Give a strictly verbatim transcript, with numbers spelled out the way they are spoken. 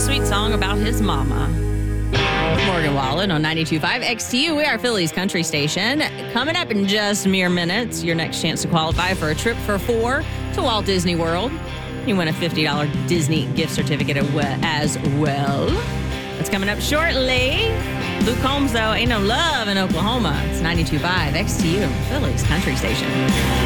sweet song about his mama. Morgan Wallen on ninety-two point five X T U. We are Philly's country station. Coming up in just mere minutes, your next chance to qualify for a trip for four to Walt Disney World. You win a fifty dollars Disney gift certificate as well. That's coming up shortly. Luke Combs, though, ain't no love in Oklahoma. It's ninety-two point five X T U, Philly's country station.